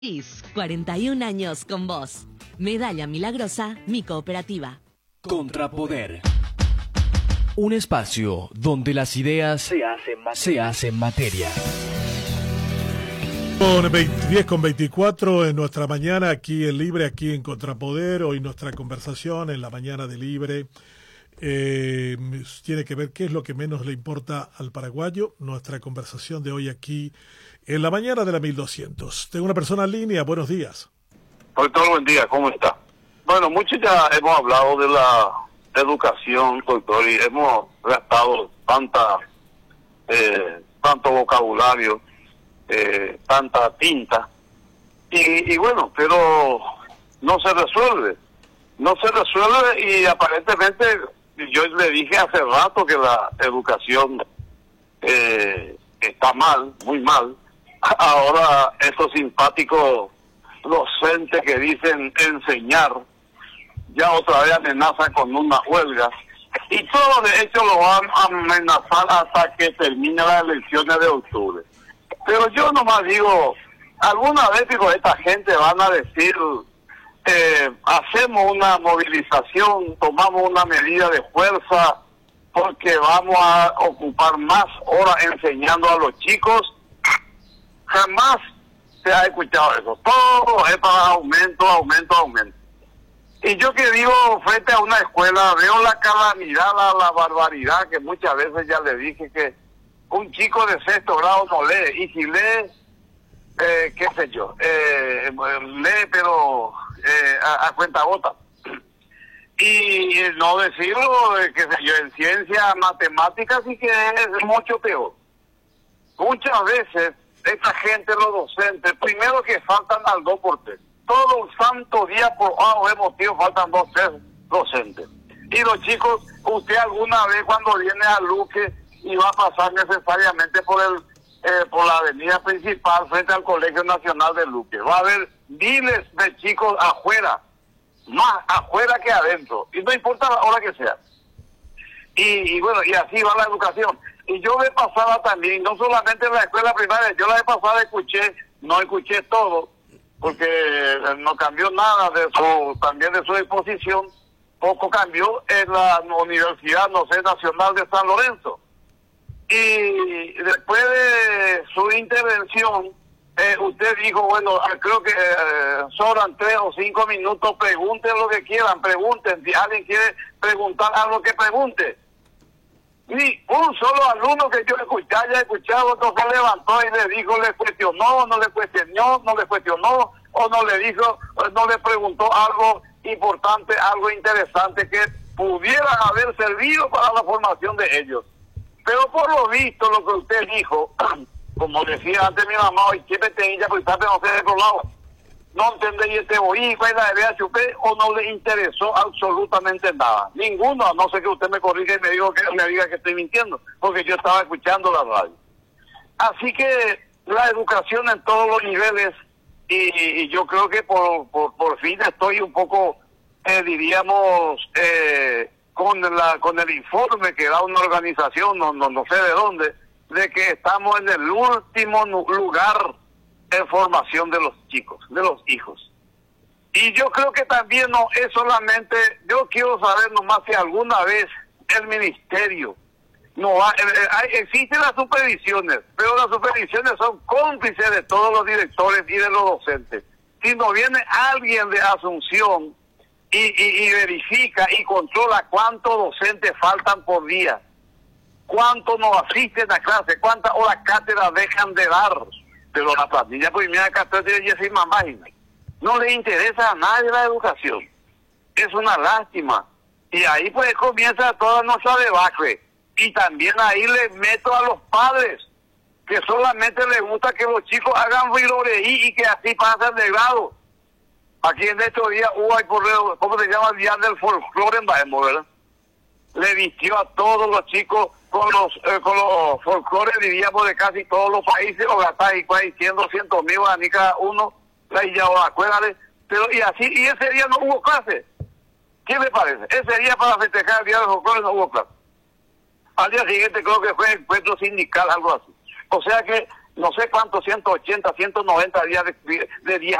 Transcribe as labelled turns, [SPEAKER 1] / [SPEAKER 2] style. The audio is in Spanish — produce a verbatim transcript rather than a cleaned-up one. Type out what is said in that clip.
[SPEAKER 1] IS, cuarenta y un años con vos. Medalla Milagrosa, mi cooperativa.
[SPEAKER 2] Contrapoder. Un espacio donde las ideas se hacen materia. Se hacen materia.
[SPEAKER 3] Con diez con veinticuatro en nuestra mañana aquí en Libre, aquí en Contrapoder. Hoy nuestra conversación en la mañana de Libre eh, tiene que ver qué es lo que menos le importa al paraguayo. Nuestra conversación de hoy aquí en la mañana de la mil doscientos. Tengo una persona en línea, buenos días.
[SPEAKER 4] Doctor, buen día, ¿cómo está? Bueno, muchos ya hemos hablado de la educación, doctor, y hemos gastado tanta, eh, tanto vocabulario, eh, tanta tinta, y, y bueno, pero no se resuelve, no se resuelve y aparentemente, yo le dije hace rato que la educación eh, está mal, muy mal. Ahora esos simpáticos docentes que dicen enseñar, ya otra vez amenazan con una huelga, y todo de hecho lo van a amenazar hasta que termine las elecciones de octubre. Pero yo nomás digo, alguna vez digo, esta gente van a decir, eh, hacemos una movilización, tomamos una medida de fuerza, porque vamos a ocupar más horas enseñando a los chicos. Jamás se ha escuchado eso. Todo es para aumento, aumento, aumento. Y yo que vivo frente a una escuela, veo la calamidad, la, la barbaridad, que muchas veces ya le dije que un chico de sexto grado no lee. Y si lee, eh, qué sé yo, eh, lee pero eh, a, a cuenta gota. Y no decirlo, qué sé yo, en ciencia, matemáticas, sí que es mucho peor. Muchas veces esta gente, los docentes, primero que faltan al dos por tres. Todo el santo día por A o B motivo faltan dos, tres docentes. Y los chicos, usted alguna vez cuando viene a Luque y va a pasar necesariamente por el eh, por la avenida principal frente al Colegio Nacional de Luque, va a haber miles de chicos afuera, más afuera que adentro, y no importa la hora que sea. Y, y bueno, y así va la educación. Y yo me pasaba también, no solamente en la escuela primaria, yo la vez pasada escuché, no escuché todo, porque no cambió nada de su, también de su exposición, poco cambió en la Universidad, no sé, Nacional de San Lorenzo. Y después de su intervención, eh, usted dijo, bueno, creo que eh, sobran tres o cinco minutos, pregunten lo que quieran, pregunten, si alguien quiere preguntar algo que pregunte. Ni un solo alumno que yo escuché, haya escuchado, no se levantó y le dijo, le cuestionó, no le cuestionó, no le cuestionó, o no le dijo, no le preguntó algo importante, algo interesante que pudiera haber servido para la formación de ellos. Pero por lo visto, lo que usted dijo, como decía antes mi mamá, hoy siempre te hincha, pues no sé de otro lado, no entendí este oí, la de B H P, o no le interesó absolutamente nada. Ninguno, a no ser que usted me corrija y me diga que, me diga que estoy mintiendo, porque yo estaba escuchando la radio. Así que la educación en todos los niveles, y, y yo creo que por, por, por fin estoy un poco, eh, diríamos, eh, con la con el informe que da una organización, no, no, no sé de dónde, de que estamos en el último lugar en formación de los chicos, de los hijos. Y yo creo que también no es solamente, yo quiero saber nomás si alguna vez el ministerio no va, eh, existen las supervisiones, pero las supervisiones son cómplices de todos los directores y de los docentes. Si no viene alguien de Asunción y, y, y verifica y controla cuántos docentes faltan por día, cuántos no asisten a clase, cuántas horas cátedra dejan de dar, pero la plantilla primera de cátedra ya se imagina. No le interesa a nadie la educación. Es una lástima. Y ahí pues comienza toda nuestra debacle. Y también ahí le meto a los padres, que solamente les gusta que los chicos hagan riloreí y que así pasen de grado. Aquí en estos días hubo ahí por, ¿cómo se llama? El día del folclore en Baemo, ¿verdad? Le vistió a todos los chicos con los eh, con los folclores, diríamos, de casi todos los países, o gastar y cien, doscientos mil a cada uno, y ya acuérdate, pero y así, y ese día no hubo clase. ¿Qué le parece? Ese día para festejar el día del folclore no hubo clase. Al día siguiente creo que fue encuentro sindical, algo así. O sea que no sé cuántos, ciento ochenta, ciento noventa días de, de diez